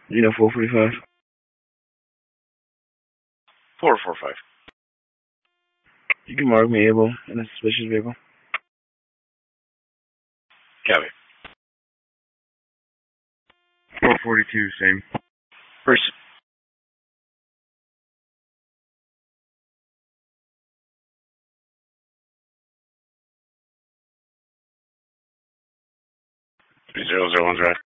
You know, 445. 445. You can mark me able in a suspicious vehicle. Copy. 442, same. First. Three 001's right.